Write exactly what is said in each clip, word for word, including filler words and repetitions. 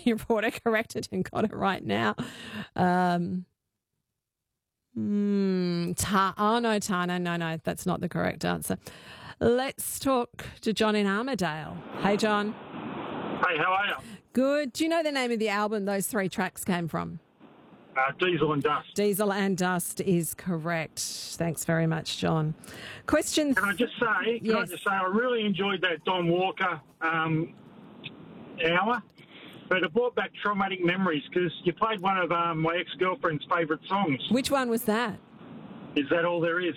reporter corrected and got it right now. Um, mm, ta- oh, no, Tana. No, no, that's not the correct answer. Let's talk to John in Armidale. Hey, John. Hey, how are you? Good. Do you know the name of the album those three tracks came from? Uh, Diesel and Dust. Diesel and Dust is correct. Thanks very much, John. Question. Can I just say, can yes. I just say, I really enjoyed that Don Walker um, hour, but it brought back traumatic memories because you played one of um, my ex-girlfriend's favourite songs. Which one was that? Is That All There Is?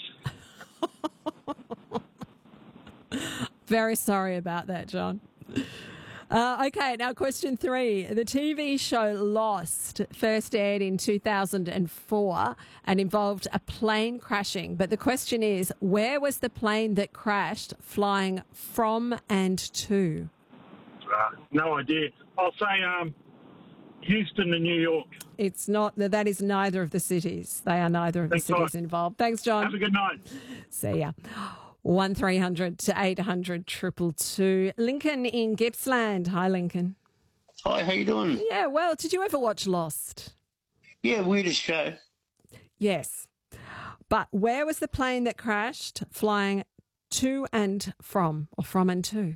Very sorry about that, John. Uh, okay, now question three. The T V show Lost first aired in two thousand four and involved a plane crashing. But the question is, where was the plane that crashed flying from and to? Uh, no idea. I'll say um, Houston and New York. It's not, that is neither of the cities. They are neither of Thanks, the cities Todd. involved. Thanks, John. Have a good night. See ya. one three hundred to eight hundred two two two. Lincoln in Gippsland. Hi, Lincoln. Hi, how you doing? Yeah, well, did you ever watch Lost? Yeah, weirdest show. Yes. But where was the plane that crashed flying to and from, or from and to?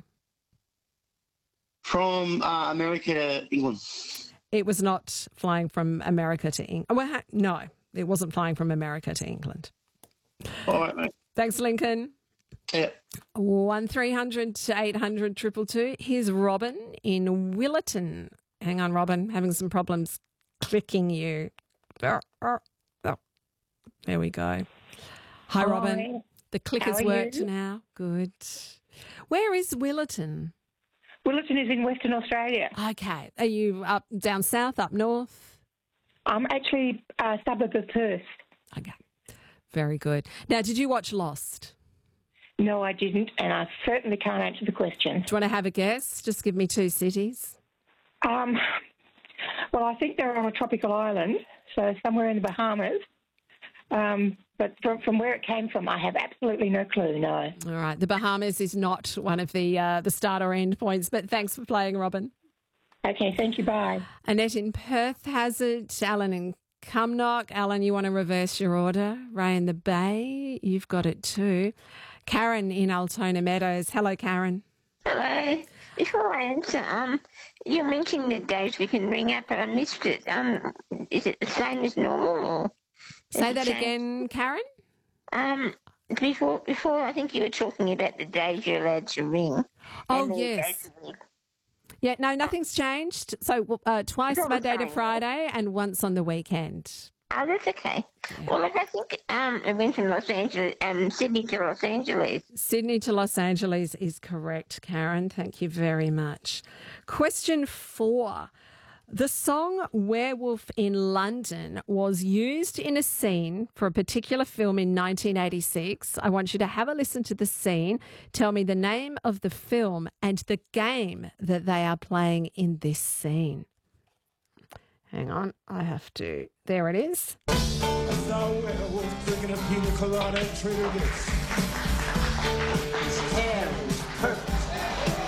From uh, America to England. It was not flying from America to England. Well, ha- no, it wasn't flying from America to England. All right, mate. Thanks, Lincoln. Yeah. one three hundred to eight hundred two two two. Here's Robin in Willetton. Hang on, Robin. Having some problems clicking you. There we go. Hi, Hi. Robin. The click How has are worked you? now. Good. Where is Willetton? Willetton is in Western Australia. Okay. Are you up down south, up north? I'm actually a suburb of Perth. Okay. Very good. Now, did you watch Lost? No, I didn't, and I certainly can't answer the question. Do you want to have a guess? Just give me two cities. Um, well, I think they're on a tropical island, so somewhere in the Bahamas. Um, but from, from where it came from, I have absolutely no clue, no. All right. The Bahamas is not one of the uh, the start or end points, but thanks for playing, Robin. Okay, thank you, bye. Annette in Perth has it. Alan in Cumnock. Alan, you want to reverse your order? Ray in the Bay, you've got it too. Karen in Altona Meadows. Hello, Karen. Hello. Before I answer, um, you're mentioning the days we can ring up, but I missed it. Um, is it the same as normal, or Say has that it changed? again, Karen. Um, before, before I think you were talking about the days you're allowed to ring. Oh, and the yes. days of the- Yeah, no, nothing's changed. So uh, twice It's all the Monday to same. Friday and once on the weekend. Oh, that's okay. Well, look, I think um, it went from Los Angeles, um, Sydney to Los Angeles. Sydney to Los Angeles is correct, Karen. Thank you very much. Question four. The song Werewolf in London was used in a scene for a particular film in nineteen eighty-six. I want you to have a listen to the scene, tell me the name of the film and the game that they are playing in this scene. Hang on, I have to. There it is. I saw a werewolf drinking a pina colada at Trader Joe's. His hair